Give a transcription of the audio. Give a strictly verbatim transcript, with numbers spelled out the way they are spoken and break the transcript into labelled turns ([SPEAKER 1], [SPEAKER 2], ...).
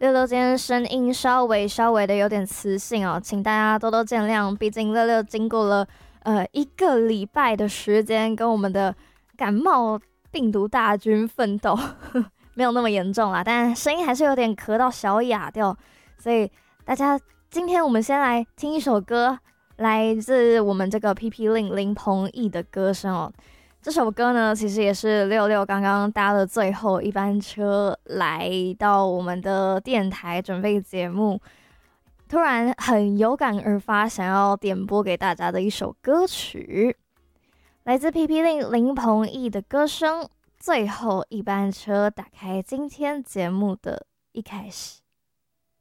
[SPEAKER 1] 六六今天声音稍微稍微的有点磁性哦，请大家多多见谅。毕竟六六经过了呃一个礼拜的时间，跟我们的感冒病毒大军奋斗，没有那么严重啦，但声音还是有点咳到小哑掉。所以大家今天我们先来听一首歌，来自我们这个 P P Lin 林鹏毅的歌声哦。这首歌呢，其实也是六六刚刚搭了最后一班车来到我们的电台准备节目，突然很有感而发，想要点播给大家的一首歌曲，来自 P P Lin 林鹏毅的歌声《最后一班车》，打开今天节目的一开始。